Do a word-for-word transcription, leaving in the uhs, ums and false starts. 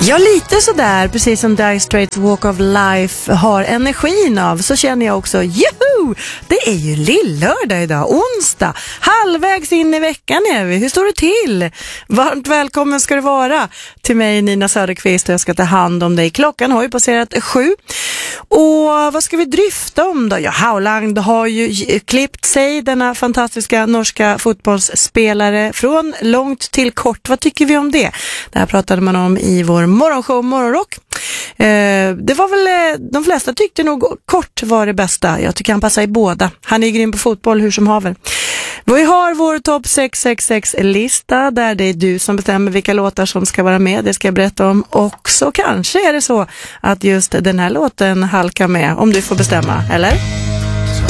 Ja, lite sådär, precis som Dire Straits Walk of Life har energin av, så känner jag också, juhu! Det är ju lillördag idag, onsdag, halvvägs in i veckan är vi. Hur står det till? Varmt välkommen ska det vara till mig, Nina Söderqvist, och jag ska ta hand om dig. Klockan har ju passerat sju. Och vad ska vi dryfta om då? Ja, Haaland har ju klippt sig, denna fantastiska norska fotbollsspelare, från långt till kort. Vad tycker vi om det? Det här pratade man om i vår morgonshow Morgonrock. Eh, det var väl, de flesta tyckte nog kort var det bästa. Jag tycker han passar i båda. Han är ju grym på fotboll hur som haver. Vi har vår topp sex sex sex-lista där det är du som bestämmer vilka låtar som ska vara med. Det ska jag berätta om. Och så kanske är det så att just den här låten halkar med, om du får bestämma, eller?